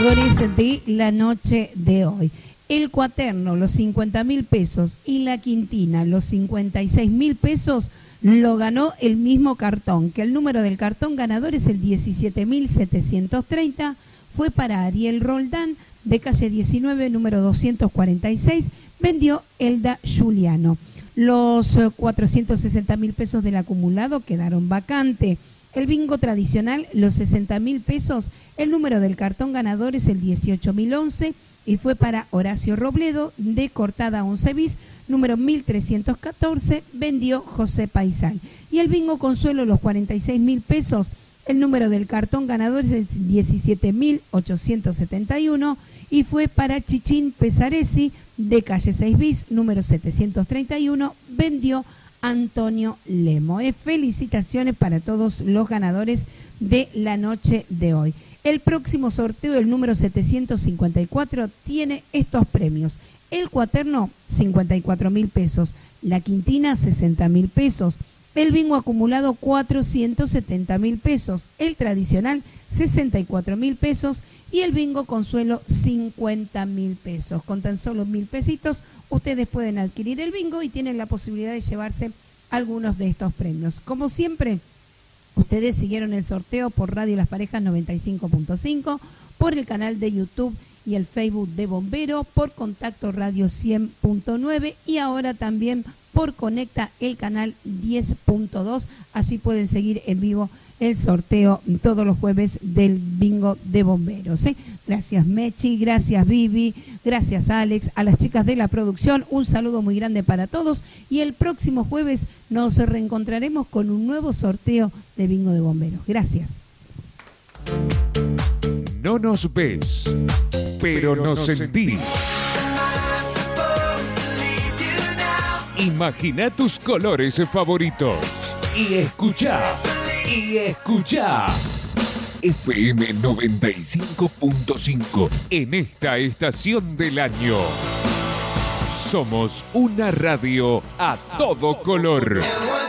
De la noche de hoy. El cuaterno, los 50.000 pesos, y la quintina, los 56.000 pesos, lo ganó el mismo cartón, que el número del cartón ganador es el 17.730, fue para Ariel Roldán, de calle 19, número 246, vendió Elda Juliano. Los 460.000 pesos del acumulado quedaron vacante. El bingo tradicional, los 60.000 pesos, el número del cartón ganador es el 18.011 y fue para Horacio Robledo, de Cortada 11 bis, número 1314, vendió José Paisal. Y el bingo consuelo, los 46.000 pesos, el número del cartón ganador es 17.871 y fue para Chichín Pesaresi, de calle 6 bis, número 731, vendió Antonio Lemo. Felicitaciones para todos los ganadores de la noche de hoy. El próximo sorteo, el número 754, tiene estos premios. El cuaterno, 54.000 pesos. La quintina, 60.000 pesos. El bingo acumulado, 470.000 pesos. El tradicional, 64.000 pesos. Y el bingo consuelo, 50.000 pesos. Con tan solo 1.000 pesitos, ustedes pueden adquirir el bingo y tienen la posibilidad de llevarse algunos de estos premios. Como siempre, ustedes siguieron el sorteo por Radio Las Parejas 95.5, por el canal de YouTube y el Facebook de Bombero, por Contacto Radio 100.9 y ahora también por Conecta, el canal 10.2. Allí pueden seguir en vivo el sorteo todos los jueves del bingo de bomberos. Gracias Mechi, gracias Vivi, gracias Alex, a las chicas de la producción, un saludo muy grande para todos y el próximo jueves nos reencontraremos con un nuevo sorteo de bingo de bomberos. Gracias. No nos ves, pero nos sentís. Imagina tus colores favoritos y escuchá. FM 95.5 en esta estación del año. Somos una radio a todo color.